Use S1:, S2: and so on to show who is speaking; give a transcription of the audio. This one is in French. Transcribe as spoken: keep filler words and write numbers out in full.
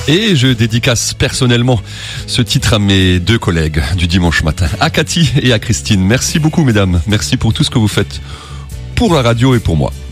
S1: Et je dédicace personnellement ce titre à mes deux collègues du dimanche matin, à Cathy et à Christine. Merci beaucoup mesdames, merci pour tout ce que vous faites pour la radio et pour moi.